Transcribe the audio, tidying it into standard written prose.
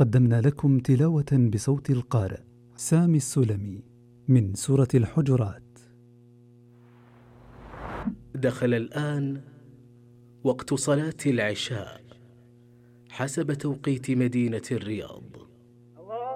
قدمنا لكم تلاوة بصوت القارئ سامي السلمي من سورة الحجرات. دخل الآن وقت صلاة العشاء حسب توقيت مدينة الرياض.